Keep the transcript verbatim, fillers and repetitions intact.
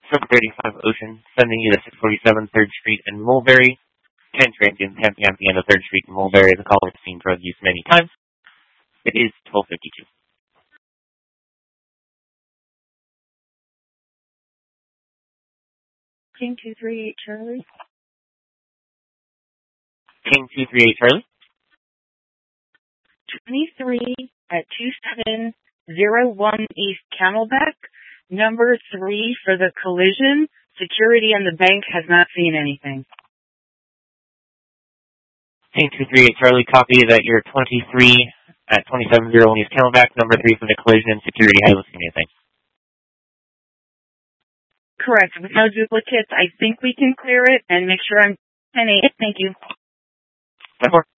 seven thirty-five Ocean, sending you to six forty-seven third Street in Mulberry. ten transient ten p.m. at the end of third Street in Mulberry. The caller has seen drug use many times. It is twelve fifty-two. King two three eight Charlie. King two three eight Charlie. twenty-three at two seven zero one East Camelback. Number three for the collision. Security and the bank has not seen anything. King two three eight Charlie, copy that you're twenty-three at twenty-seven oh one East Camelback. Number three for the collision and security hasn't seen anything. Correct. With no duplicates, I think we can clear it and make sure I'm ten eight. Thank you. Bye.